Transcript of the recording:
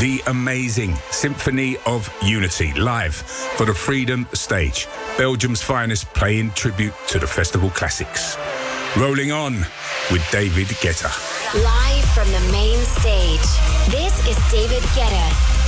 The amazing Symphony of Unity live for the Freedom Stage. Belgium's finest playing tribute to the festival classics. Rolling on with David Guetta. Live from the main stage, this is David Guetta.